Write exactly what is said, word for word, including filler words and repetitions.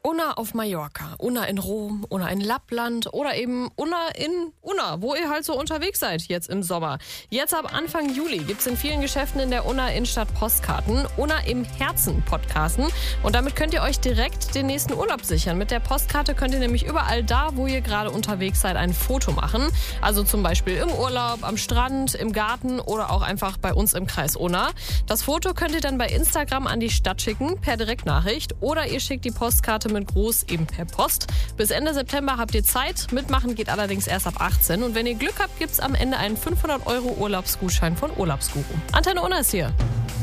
Unna auf Mallorca, Unna in Rom, Unna in Lappland oder eben Unna in Unna, wo ihr halt so unterwegs seid jetzt im Sommer. Jetzt ab Anfang Juli gibt's in vielen Geschäften in der Unna Innenstadt Postkarten, Unna im Herzen Podcasten, und damit könnt ihr euch direkt den nächsten Urlaub sichern. Mit der Postkarte könnt ihr nämlich überall da, wo ihr gerade unterwegs seid, ein Foto machen. Also zum Beispiel im Urlaub, am Strand, im Garten oder auch einfach bei uns im Kreis Unna. Das Foto könnt ihr dann bei Instagram an die Stadt schicken, per Direktnachricht, oder ihr schickt die Postkarte mit groß eben per Post. Bis Ende September habt ihr Zeit. Mitmachen geht allerdings erst ab achtzehn. Und wenn ihr Glück habt, gibt's am Ende einen fünfhundert Euro Urlaubsgutschein von Urlaubsguru. Antenne Unna ist hier.